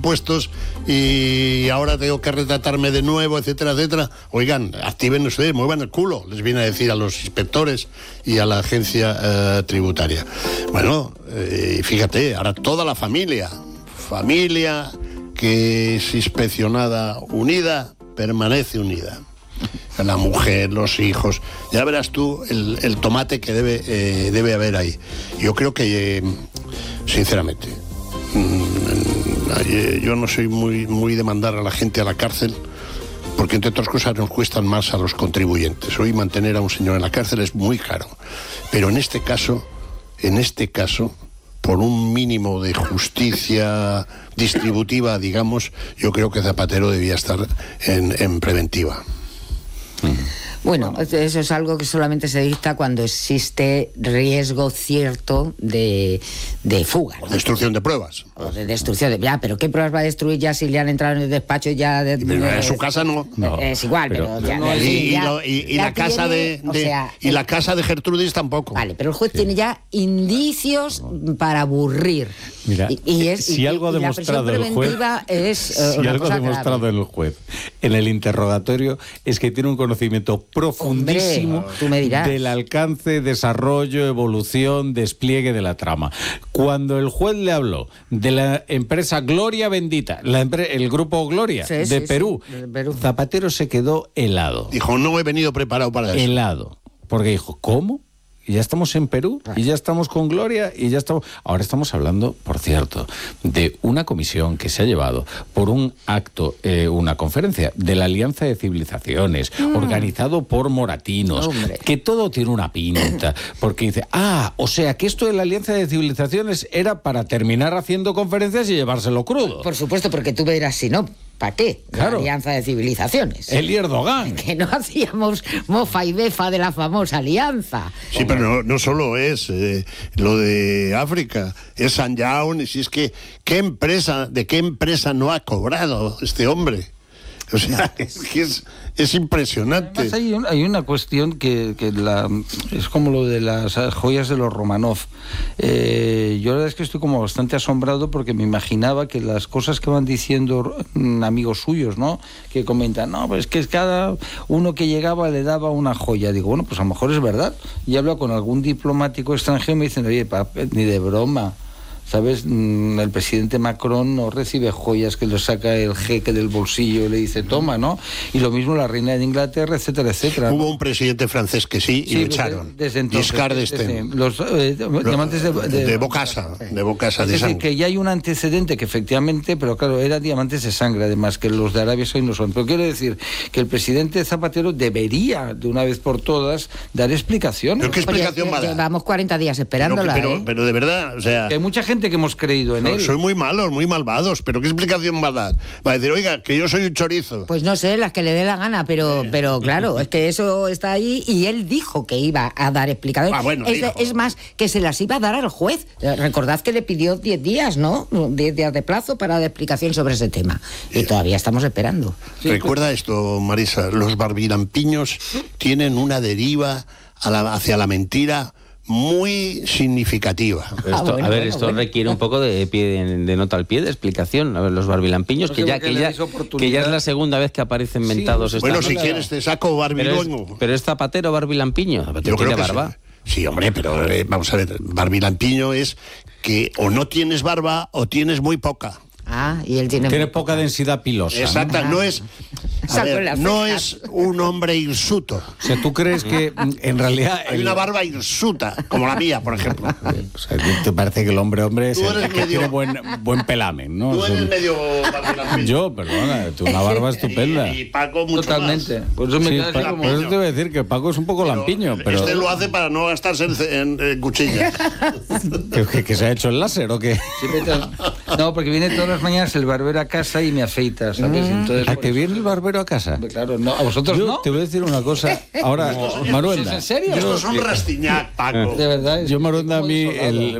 impuestos y ahora tengo que retratarme de nuevo, etcétera, etcétera. Oigan, activen ustedes, muevan el culo, les viene a decir a los inspectores y a la agencia tributaria. Bueno, fíjate, ahora toda la familia que es inspeccionada unida, permanece unida. La mujer, los hijos, ya verás tú el tomate que debe haber ahí. Yo creo que, sinceramente, yo no soy muy de mandar a la gente a la cárcel, porque entre otras cosas nos cuestan más a los contribuyentes. Hoy mantener a un señor en la cárcel es muy caro, pero en este caso, por un mínimo de justicia distributiva, digamos, yo creo que Zapatero debía estar en preventiva. Bueno, eso es algo que solamente se dicta cuando existe riesgo cierto de fuga, ¿no? O destrucción de pruebas. O de destrucción ya, pero ¿qué pruebas va a destruir ya si le han entrado en el despacho ya? En su casa no. Es igual, pero ya, y la casa y la casa de Gertrudis tampoco. Vale, pero el juez tiene ya indicios para aburrir. Mira, si algo ha demostrado el juez, el juez en el interrogatorio es que tiene un conocimiento profundísimo del alcance, desarrollo, evolución, despliegue de la trama. Cuando el juez le habló de la empresa Gloria Bendita, el grupo Gloria de Perú, Zapatero se quedó helado. Dijo, no he venido preparado para eso. Helado. Porque dijo, ¿cómo? Y ya estamos en Perú, y ya estamos con Gloria, y ya estamos... Ahora estamos hablando, por cierto, de una comisión que se ha llevado por un acto, una conferencia de la Alianza de Civilizaciones, organizado por moratinos, que todo tiene una pinta, porque dice, o sea, que esto de la Alianza de Civilizaciones era para terminar haciendo conferencias y llevárselo crudo. Por supuesto, porque tú verás, si no... ¿Para qué? Claro. La Alianza de Civilizaciones. El Erdogan. Que no hacíamos mofa y befa de la famosa alianza. Sí, pero no solo es lo de África, es Sanjaun, y si es que ¿de qué empresa no ha cobrado este hombre? O sea, es impresionante. Además, hay una cuestión que es como lo de las joyas de los Romanov. Yo la verdad es que estoy como bastante asombrado porque me imaginaba que las cosas que van diciendo amigos suyos, ¿no? Que comentan, no, pues que cada uno que llegaba le daba una joya. Digo, bueno, pues a lo mejor es verdad. Y hablo con algún diplomático extranjero y me dicen, oye, ni de broma. ¿Sabes? El presidente Macron no recibe joyas que le saca el jeque del bolsillo y le dice, toma, ¿no? Y lo mismo la reina de Inglaterra, etcétera, etcétera. Hubo un presidente francés que sí y lo echaron. Desde entonces. Giscard d'Estaing. Los diamantes de Bocasa. De Bocasa, de sangre. Es decir, que ya hay un antecedente que efectivamente, pero claro, eran diamantes de sangre, además, que los de Arabia Saudí no son. Pero quiero decir que el presidente Zapatero debería, de una vez por todas, dar explicaciones. ¿Pero qué explicación va a dar? Llevamos 40 días esperándola, pero de verdad, o sea... Que hay mucha gente que hemos creído en él. Soy muy malos, muy malvados, pero ¿qué explicación va a dar? Va a decir, oiga, que yo soy un chorizo. Pues no sé, las que le dé la gana, pero claro, es que eso está ahí y él dijo que iba a dar explicaciones. Bueno, es más, que se las iba a dar al juez. Recordad que le pidió 10 días, ¿no? 10 días de plazo para dar explicación sobre ese tema. Y todavía estamos esperando. Recuerda esto, Marisa, los barbilampiños tienen una deriva hacia la mentira muy significativa. Esto requiere un poco de nota al pie, de explicación. A ver, los barbilampiños, que ya es la segunda vez que aparecen mentados. Bueno, si quieres te saco barbiluengo. Pero es Zapatero barbilampiño. Yo creo que barba. Sí, hombre, pero vamos a ver, barbilampiño es que o no tienes barba o tienes muy poca. Y él tiene poca densidad pilosa. Exacto, no es un hombre hirsuto. O sea, ¿tú crees que en realidad hay una barba hirsuta, como la mía, por ejemplo? O sea, ¿te parece que el hombre es el que tiene buen pelamen, ¿no? Tú eres medio barbilampiño. Yo, perdona, tú una barba estupenda. Y Paco mucho totalmente más. Por eso me queda así por eso te voy a decir que Paco es un poco lampiño, pero... Este lo hace para no gastarse en cuchillas. ¿Que se ha hecho el láser o qué? No, porque viene todas las mañanas el barbero a casa y me afeita, ¿sabes? Entonces, ¿A que viene el barbero a casa? Claro, no, a vosotros Yo no. te voy a decir una cosa. Ahora, Maruenda. ¿En serio? Estos son Rastignac, Paco. De verdad. Yo, Maruenda, a mí,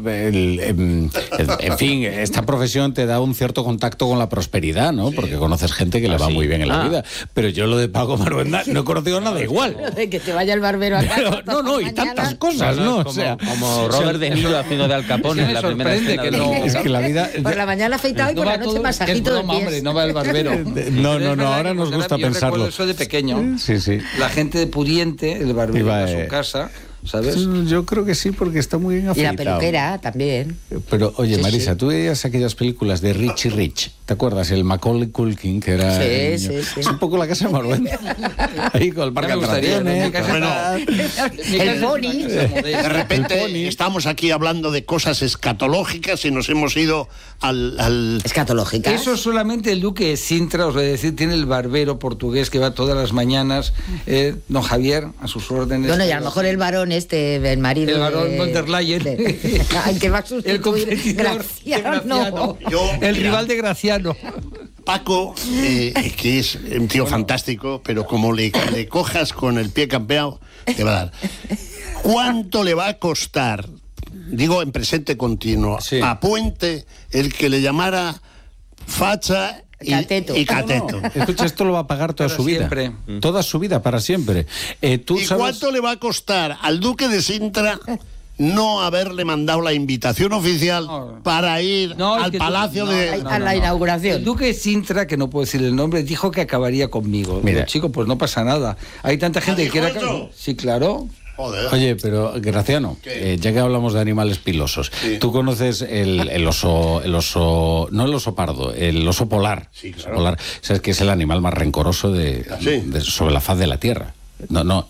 en fin, esta profesión te da un cierto contacto con la prosperidad, ¿no? Porque conoces gente que le va muy bien en la vida. Pero yo lo de Paco Maruenda no he conocido nada igual. De que te vaya el barbero a casa. No, y tantas cosas, ¿no? Como Robert De Niro haciendo de Al Capone en la primera escena. Es que la vida... Por la mañana afeitado y por la noche masajito de pies. Hombre, no va el barbero. No, ahora nos gusta Yo pensarlo. recuerdo eso de pequeño. Sí. La gente de pudiente, el barbero Iba, a su casa, ¿sabes? Yo creo que sí, porque está muy bien Y afeitado. la peluquera también. Pero, oye, Sí, Marisa, sí. tú veías aquellas películas de Richie Rich. ¿Te acuerdas? El Macaulay Culkin, que era... Sí, el sí, niño. sí. Es un poco la casa de Maruenda. Ahí con el parque Ya me gustaría, atracciones. mi casa Bueno, El pony. De repente estamos aquí hablando de cosas escatológicas y nos hemos ido al... Escatológica. Eso solamente el duque de Sintra, os voy a decir, tiene el barbero portugués que va todas las mañanas, don Javier, a sus órdenes. Bueno, y a lo mejor el varón el marido El varón von der Leyen. Al que va a el sustituir competidor Graciano. Mira, el rival de Graciano. Paco, que es un tío fantástico, pero como le cojas con el pie campeado, te va a dar. ¿Cuánto le va a costar, digo en presente continuo, Sí. a Puente el que le llamara facha Cateto. y cateto? Escucha, esto lo va a pagar toda Para su vida. siempre. Toda su vida, para siempre. ¿Tú ¿Y sabes? cuánto le va a costar al duque de Sintra no haberle mandado la invitación oficial para ir No, es al que palacio tú- de... no, A la inauguración. El duque de Sintra, que no puedo decir el nombre, dijo que acabaría conmigo. Mira. Digo, chico, pues no pasa nada. Hay tanta gente que dijo quiere... eso? Sí, claro. Joder. Oye, pero Graciano, ya que hablamos de animales pilosos, Sí. ¿tú conoces el oso, no el oso pardo, el oso polar? Sí, claro. Oso polar, sabes que es el animal más rencoroso Sí. sobre la faz de la Tierra. No,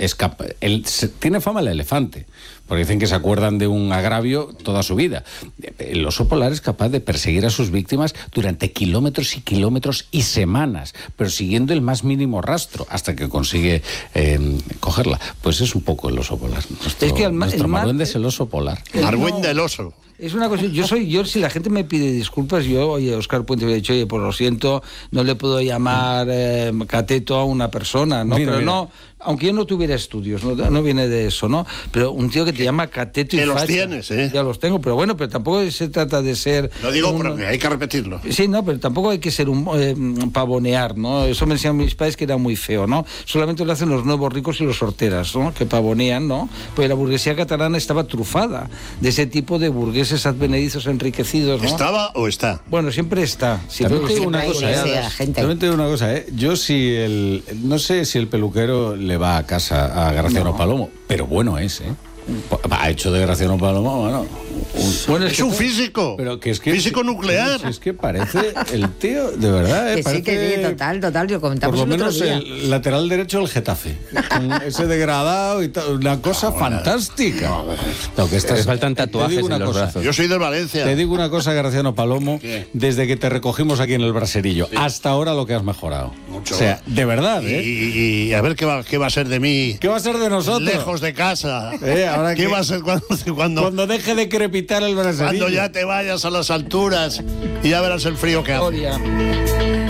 tiene fama el elefante, porque dicen que se acuerdan de un agravio toda su vida. El oso polar es capaz de perseguir a sus víctimas durante kilómetros y kilómetros y semanas, pero siguiendo el más mínimo rastro hasta que consigue cogerla. Pues es un poco el oso polar. Es que Nuestro Maruenda es el oso polar. Margüén del oso. Es una cosa, yo si la gente me pide disculpas, oye, Óscar Puente me ha dicho, oye, pues lo siento, no le puedo llamar cateto a una persona, ¿no? Mira, pero mira. no, aunque yo no tuviera estudios, no viene de eso, ¿no? Pero un tío que te llama cateto y Que los facha, tienes, ¿eh? Ya los tengo, pero bueno, pero tampoco se trata de ser... Lo digo un- porque hay que repetirlo. Sí, no, pero tampoco hay que ser un pavonear, ¿no? Eso me enseñaron mis padres que era muy feo, ¿no? Solamente lo hacen los nuevos ricos y los horteras, ¿no? Que pavonean, ¿no? Pues la burguesía catalana estaba trufada de ese tipo de burgueses advenedizos enriquecidos, ¿no? ¿Estaba o está? Bueno, siempre está. Siempre También te digo una siempre cosa, hay iglesia, gente. También te digo una cosa, Yo no sé si el peluquero le va a casa a Graciano Palomo, pero bueno es, Ha hecho de Graciano Palomo, bueno, Bueno, Es un físico. pero que es que físico nuclear. Es que parece el tío, de verdad, Que sí, parece, que sí, total, lo por comentamos lo el otro menos día. el lateral derecho del Getafe, con ese degradado y tal, una cosa fantástica. Lo que Le faltan te tatuajes digo una en los cosa, brazos. Yo soy de Valencia. Te digo una cosa, Graciano Palomo, ¿Qué? desde que te recogimos aquí en el braserillo, hasta ahora lo que has mejorado. Mucho. O sea, de verdad, Y a ver qué va a ser de mí. ¿Qué va a ser de nosotros? Lejos de casa. Ahora ¿Qué que- va a ser Cuando deje de crepitar el braserillo. cuando ya te vayas a las alturas y ya verás el frío que hace? Gloria.